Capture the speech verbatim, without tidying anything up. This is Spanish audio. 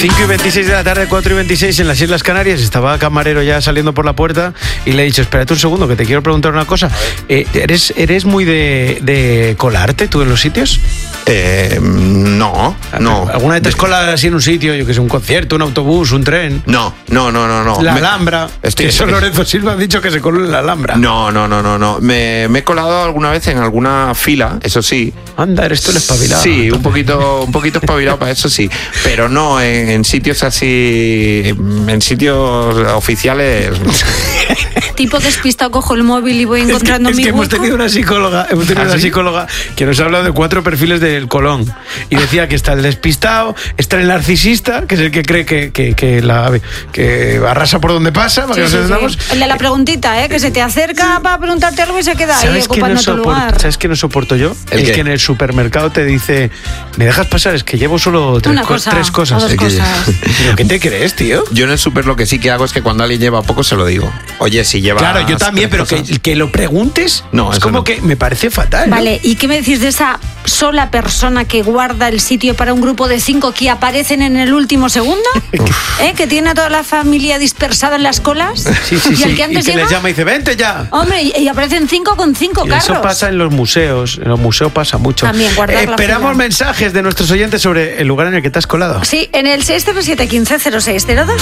cinco y veintiséis de la tarde, cuatro y veintiséis en las Islas Canarias. Estaba camarero ya saliendo por la puerta y le he dicho, espérate un segundo que te quiero preguntar una cosa. Eh, ¿eres, ¿Eres muy de, de colarte tú en los sitios? Eh, no, no. ¿Alguna vez te has colado así en un sitio, yo que sé, un concierto, un autobús, un tren? No, no, no, no. no. La me, Alhambra. Estoy, que eso Lorenzo Silva ha dicho que se coló en la Alhambra. No, no, no, no, no. Me, me he colado alguna vez en alguna fila, eso sí. Anda, eres tú el espabilado. Sí, un poquito, un poquito espabilado para eso sí. Pero no, en, en sitios así, en sitios oficiales, no. Tipo despistado, cojo el móvil y voy encontrando es que, mi es que hueco. hemos tenido una psicóloga, hemos tenido ¿Ah, una sí? psicóloga que nos ha hablado de cuatro perfiles del Colón y decía que está el despistado, está el narcisista, que es el que cree que, que, que, la, que arrasa por donde pasa, para Sí, que nos sí, entendamos. sí. El de la preguntita, ¿eh? Que se te acerca para preguntarte algo y se queda ahí ¿Sabes qué no ocupando tu soporto, lugar. ¿Sabes qué no soporto yo? ¿El El qué? que en el supermercado te dice, ¿me dejas pasar? Es que llevo solo tres, Una co- cosa, tres cosas. o dos Es que- cosas. ¿Pero qué te crees, tío? Yo en el súper lo que sí que hago es que cuando alguien lleva poco se lo digo. Oye, si lleva. Claro, yo también, pero que, que lo preguntes No, es eso como no. que me parece fatal. ¿no? Vale, ¿y qué me decís de esa sola persona que guarda el sitio para un grupo de cinco que aparecen en el último segundo? ¿Eh? Que tiene a toda la familia dispersada en las colas. Sí, sí, y sí. el que antes y que llega, les llama y dice, vente ya. hombre, y, y aparecen cinco con cinco Y carros. eso pasa en los museos. En los museos pasa mucho. También, guardar la Esperamos fila. mensajes de nuestros oyentes sobre el lugar en el que te has colado. Sí, en el seis cero siete, uno cinco cero seis cero dos.